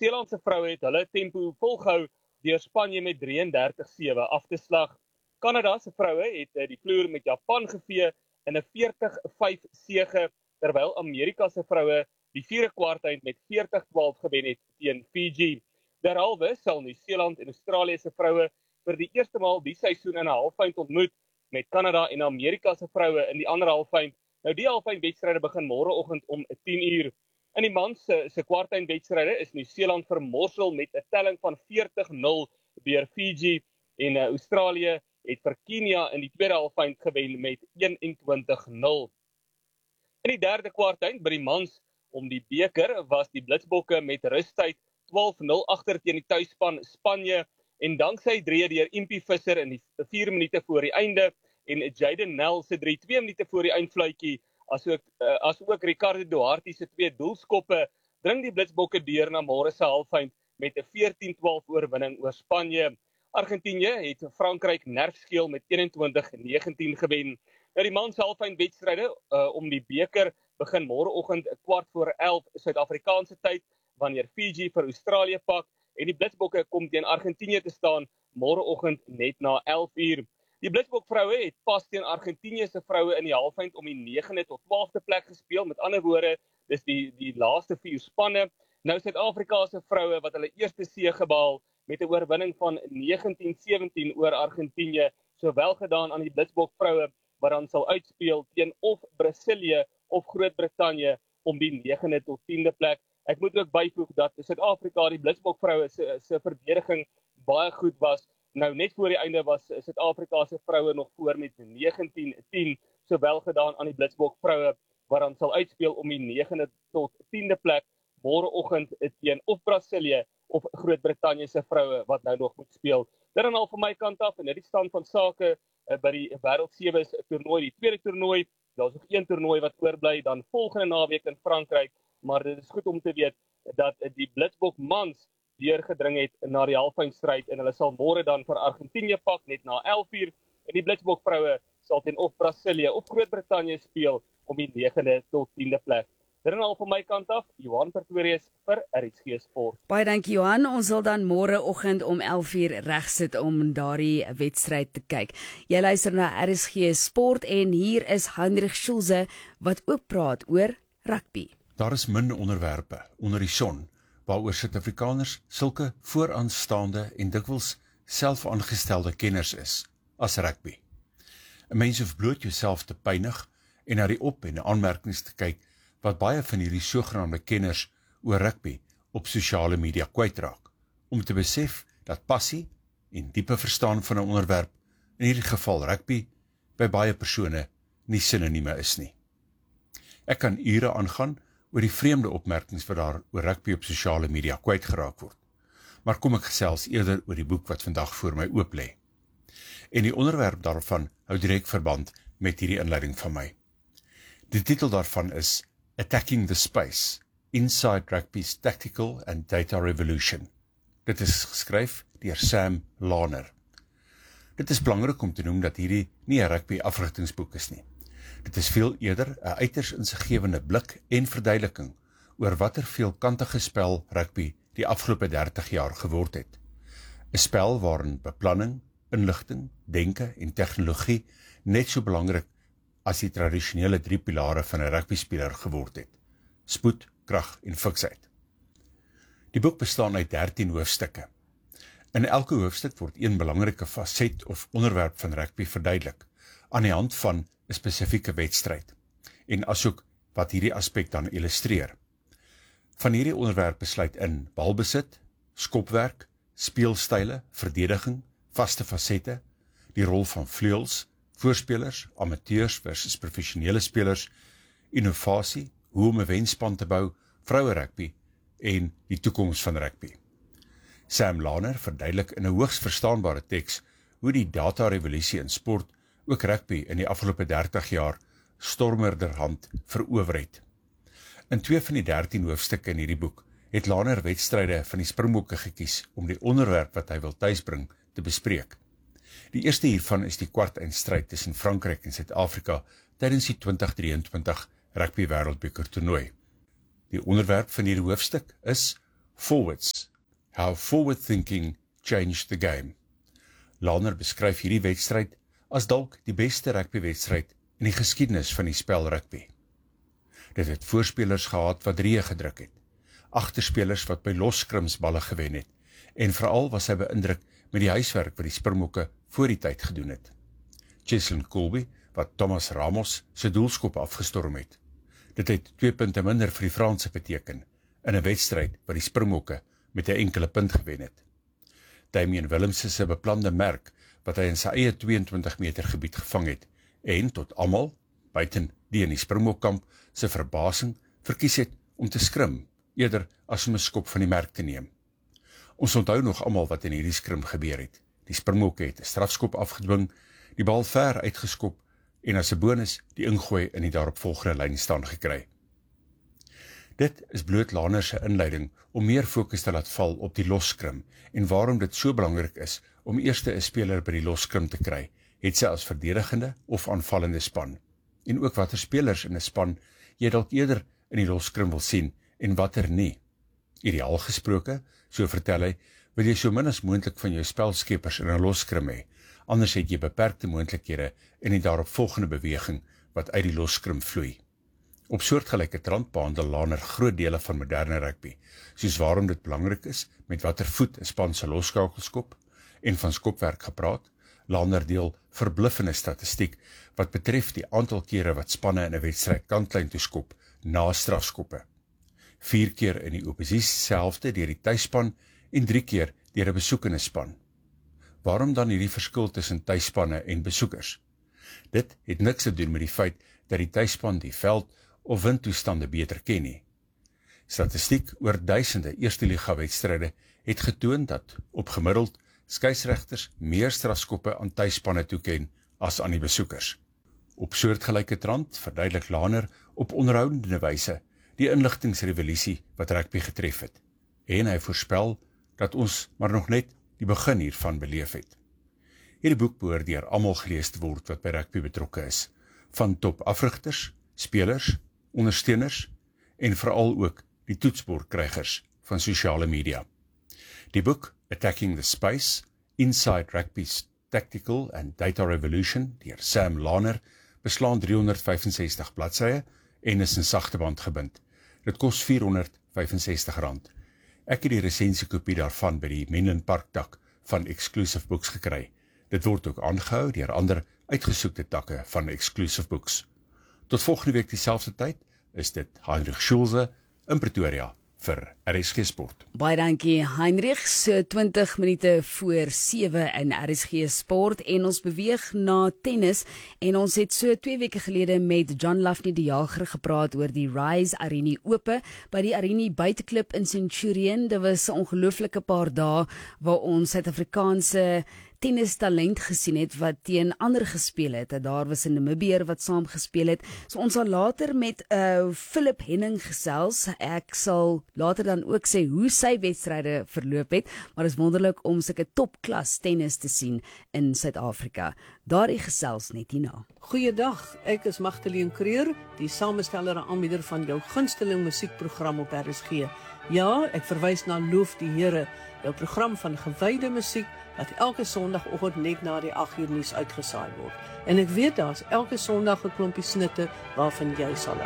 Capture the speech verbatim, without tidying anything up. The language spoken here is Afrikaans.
Nieu-Seeland se vroue het hulle tempo volgehou deur Spanje met drieëndertig sewe af te slag. Kanada se vroue het die vloer met Japan gevee in 'n veertig vyf sege, terwyl Amerika se vroue die vierde kwartfinale met veertig twaalf gewen het teen Fiji. Derhalwe sal Nieu-Seeland en Australië se vroue vir die eerste maal die seisoen in 'n halffinale ontmoet, met Kanada en Amerika se vroue in die ander halffinale. Nou die halffinale wedstryde begin môreoggend om tien uur. In die mans se se kwartfinale wedstryde is Nieu-Seeland vermorsel met 'n telling van veertig nul deur Fiji en uh, Australië het vir Kenia in die tweede halffinale gewen met eenentwintig nul. In die derde kwartfinale by die mans om die beker was die Blitsbokke met rustyd twaalf nul agter teen die tuisspan Spanje en danksy drie deur Impie Visser in die vier minute voor die einde en Jaden Nel se drie twee minute voor die eindfluitjie, asook uh, asook Ricardo Duarte se twee doelskoppe, dring die Blitsbokke deur na môre se halffinale met 'n veertien twaalf oorwinning oor Spanje. Argentinië het Frankryk nerfskeel met eenentwintig negentien gewen. Nou die mans halffinale wedstryde uh, om die beker begin môreoggend kwart voor elf Suid-Afrikaanse tyd wanneer Fiji vir Australië pak en die Blitsbokke kom teen Argentinië te staan môreoggend net na elf uur. Die Blitsbok vroue het pas teen Argentinië se vroue in die halffinale om die negende tot twaalfde plek gespeel. Met ander woorde, dis die die laaste vier spanne. Nou Suid-Afrika se vroue wat hulle eerste sege behaal met 'n oorwinning van negentien sewentien oor Argentinië, sowel gedaan aan die Blitsbok vroue wat dan sal uitspeel teen of Brasilië of Groot-Brittanje om die negende tot tiende plek. Ek moet ook byvoeg dat Suid-Afrika die Blitsbok vroue se se verdediging baie goed was. Nou net voor die einde was Suid-Afrika se vroue nog voor met negentien tien, sowel gedaan aan die Blitsbok vroue wat dan sal uitspeel om die negende tot tiende plek môreoggend teen of Brasilië of Groot-Brittanje se vroue wat nou nog moet speel. Dit dan al van my kant af en dit die stand van sake uh, by die Wêreld sewe toernooi, die tweede toernooi. Daar's nog een toernooi wat oorbly dan volgende naweek in Frankryk, maar dit is goed om te weet dat uh, die Blitsbok mans deurgedring het na die halffinale stryd en hulle sal môre dan vir Argentinië pak net na elf uur en die Blitsbok vroue sal teen of Brasilië of Groot-Brittanje speel om die negende tot tiende plek. Dit is al van my kant af, Johan Pretorius vir R S G Sport. Baie dankie Johan, ons sal dan môreoggend om elf uur reg sit om daardie wedstryd te kyk. Jy luister na R S G Sport en hier is Heinrich Schulze wat ook praat oor rugby. Daar is min onderwerpe onder die son waaroor Suid-Afrikaners sulke vooraanstaande en dikwels selfaangestelde kenners is as rugby. 'n Mens hoef bloot jouself te pynig en na die op- en aanmerkings te kyk wat baie van hierdie sogenaamde kenners oor rugby op sosiale media kwytraak, om te besef dat passie en diepe verstaan van 'n onderwerp, in hierdie geval rugby, by baie persone nie sinonieme is nie. Ek kan ure aangaan oor die vreemde opmerkings wat daar oor rugby op sosiale media kwytgeraak word, maar kom ek gesels eerder oor die boek wat vandag voor my oop lê. En die onderwerp daarvan hou direk verband met hierdie inleiding van my. Die titel daarvan is Attacking the Space, Inside Rugby's Tactical and Data Revolution. Dit is geskryf deur Sam Larner. Dit is belangrik om te noem dat hierdie nie 'n rugby afrigtingsboek is nie. Dit is veel eerder 'n uiters insiggewende blik en verduideliking oor watter veelkantige spel rugby die afgelope dertig jaar geword het. 'n Spel waarin beplanning, inligting, denke en tegnologie net so belangrik as die tradisionele drie pilare van 'n rugbyspeler geword het: spoed, krag en fiksheid. Die boek bestaan uit dertien hoofstukke. In elke hoofstuk word een belangrike faset of onderwerp van rugby verduidelik aan die hand van 'n spesifieke wedstryd en asook wat hierdie aspek dan illustreer. Van hierdie onderwerpe sluit in balbesit, skopwerk, speelstyle, verdediging, vaste fasette, die rol van vleuels, voorspelers, amateurs versus professionele spelers, innovasie, hoe om 'n wenspan te bou, vroue rugby en die toekoms van rugby. Sam Larner verduidelik in 'n hoogs verstaanbare teks hoe die data-revolusie in sport ook rugby in die afgelope dertig jaar stormerderhand verower het. In twee van die dertien hoofstukke in hierdie boek het Larner wedstryde van die Springbokke gekies om die onderwerp wat hy wil tuisbring te bespreek. Die eerste hiervan is die kwartfinale tussen Frankryk en Suid-Afrika tydens die twintig drieëntwintig Rugby Wêreldbeker toernooi. Die onderwerp van hierdie hoofstuk is Forwards, How Forward Thinking Changed the Game. Lahner beskryf hierdie wedstryd as dalk die beste rugbywedstryd in die geskiedenis van die spel rugby. Dit het voorspelers gehad wat drieë gedruk het, agterspelers wat by losskrims balle gewen het, en veral was hy beïndruk met die huiswerk wat die Springbokke voor die tyd gedoen het. Cheslin Kolbe, wat Thomas Ramos se doelskop afgestorm het. Dit het twee punte minder vir die Franse beteken, in 'n wedstryd wat die Springbokke met 'n enkele punt gewen het. Damian Willemse se beplande merk, wat hy in sy eie tweeëntwintig meter gebied gevang het, en tot almal, buiten die in die Springbokkamp, se verbasing, verkies het om te skrim, eerder as om 'n skop van die merk te neem. Ons onthou nog almal wat in hierdie skrim gebeur het. Die Springbokke het 'n strafskop afgedwing, die bal ver uitgeskop, en as 'n bonus die ingooi in die daaropvolgende lyn staan gekry. Dit is bloot Lahner se inleiding om meer fokus te laat val op die losskrim en waarom dit so belangrik is om eers 'n speler by die losskrim te kry, het sy as verdedigende of aanvallende span, en ook watter spelers in 'n span jy dalk eerder in die losskrim wil sien en watter nie. Ideaal gesproke, so vertel hy, wil jy so min as moontlik van jou spelskeppers in 'n losskrim hê, anders het jy beperkte moontlikhede in die daaropvolgende beweging wat uit die losskrim vloei. Op soortgelyke trant behandel Lahner groot dele van moderne rugby, soos waarom dit belangrik is met watter voet 'n span se losskakelskop, en van skopwerk gepraat. Lahner deel verbluffende statistiek wat betref die aantal kere wat spanne in 'n wedstryd kantlyn toe skop na strafskoppe. Vier keer in die opposisie se helfte deur die tuisspan en drie keer deur 'n besoekende span. Waarom dan hierdie verskil tussen tuisspanne en besoekers? Dit het niks te doen met die feit dat die tuisspan die veld of windtoestande beter ken nie. Statistiek oor duisende eerste liga wedstryde het getoon dat op gemiddeld skeieregters meer strafskoppe aan tuisspanne toeken as aan die besoekers. Op soortgelyke trant verduidelik Lahner op onderhoudende wyse die inligtingsrevolusie wat rugby getref het, en hy voorspel dat ons maar nog net die begin hiervan beleef het. Hierdie boek behoort deur almal gelees te word wat by rugby betrokke is, van top afrigters, spelers, ondersteuners en veral ook die toetsbordkrygers van sosiale media. Die boek Attacking the Space, Inside Rugby's Tactical and Data Revolution deur Sam Lahner beslaan driehonderdvyfensestig bladsye en is in sagte band gebind. Dit kos vierhonderdvyfensestig rand. Ek het die resensiekopie daarvan by die Menlyn Park tak van Exclusive Books gekry. Dit word ook aangehou deur ander uitgesoekte takke van Exclusive Books. Tot volgende week dieselfde tyd is dit Heinrich Schulze in Pretoria vir R S G Sport. Baie dankie Heinrich, so twintig minute voor sewe in R S G Sport en ons beweeg na tennis en ons het so twee weke gelede met John Lafney die Jager gepraat oor die Rise Arini Ope by die Arini buiteklub in Centurion. Dit was 'n ongelooflike paar dae waar ons Suid-Afrikaanse tennis talent gesien het wat teen ander gespeel het. Daar was 'n Namibier wat saam gespeel het. So ons sal later met uh, Philip Henning gesels. Ek sal later dan ook sê hoe sy wedstryde verloop het, maar is wonderlik om sulke topklas tennis te sien in Suid-Afrika. Daardie gesels net hierna. Goeiedag, ek is Magdalene Creer, die samesteller en aanbieder van jou gunsteling musiekprogram op R S G. Ja, ek verwys na Loof die Here, jou program van gewyde musiek wat elke Sondagoggend net na die agt uur nuus uitgesaai word. En ek weet daar's elke Sondag 'n klompie snitte waarvan jy sal